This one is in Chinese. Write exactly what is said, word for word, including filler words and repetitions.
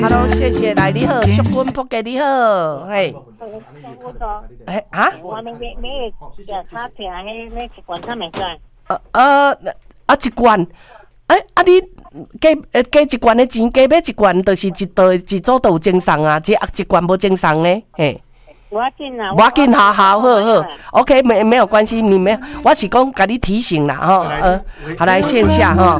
，Hello， 谢谢，来你好，淑君仆给你好，嘿，哎啊， 我们没没有检查起来，那一罐他没赚。 呃呃啊一罐，哎啊你加呃加一罐的钱，加买一罐，就是一道一组都有精送啊，这一罐无精送呢，嘿。 我紧啊， 我紧，好好好好 ，OK， 没没有关系，你没有，我是讲给你提醒啦，哈，呃，好来线下哈，